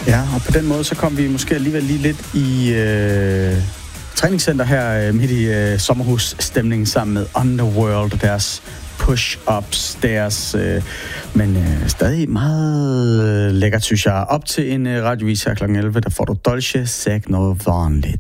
Ja, og på den måde, så kom vi måske alligevel lige lidt i træningscenter her midt i sommerhusstemningen sammen med Underworld og deres push-ups, men stadig meget lækkert, synes jeg. Op til en radiovis her kl. 11, der får du Dolce Sagno vanligt.